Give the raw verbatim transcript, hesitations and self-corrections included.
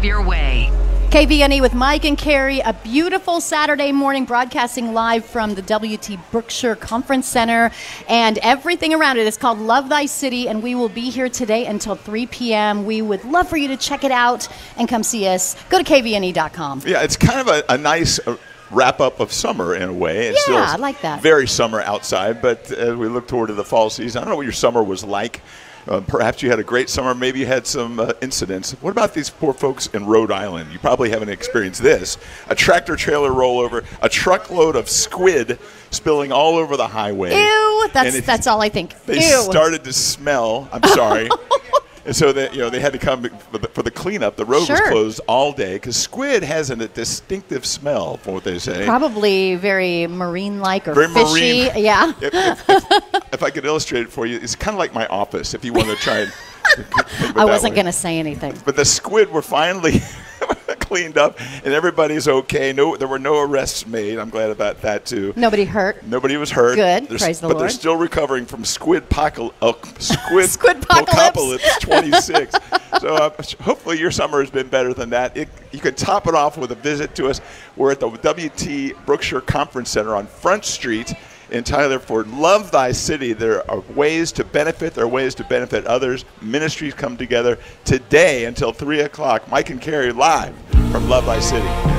your way. K V N E with Mike and Carrie, a beautiful Saturday morning broadcasting live from the W T Brookshire Conference Center and everything around it. It's called Love Thy City, and we will be here today until three p.m. We would love for you to check it out and come see us. Go to K V N E dot com. Yeah, it's kind of a, a nice uh, wrap-up of summer in a way. It's Yeah, still I like that. Very summer outside, but as we look toward to the fall season, I don't know what your summer was like. Uh, perhaps you had a great summer. Maybe you had some uh, incidents. What about these poor folks in Rhode Island? You probably haven't experienced this. A tractor trailer rollover, a truckload of squid spilling all over the highway. Ew, that's, it, that's all I think. They Ew. started to smell. I'm sorry. And so that, you know, they had to come for the, for the cleanup. The road Sure. was closed all day because squid has a distinctive smell, from what they say. Probably very marine-like or Very fishy. marine. Yeah. If, if, if, if I could illustrate it for you, it's kind of like my office. If you want to try and think of it I that wasn't way. going to say anything. But the squid were finally cleaned up, and everybody's okay. No, there were no arrests made. I'm glad about that too. Nobody hurt. Nobody was hurt. Good. They're, Praise the but Lord. they're still recovering from squid pocal- uh, squid Squidpocalypse. apocalypse twenty-six. So uh, hopefully your summer has been better than that. It, you can top it off with a visit to us. We're at the W T Brookshire Conference Center on Front Street in Tyler for Love Thy City. There are ways to benefit. There are ways to benefit others. Ministries come together today until three o'clock. Mike and Carrie live from Love Thy City.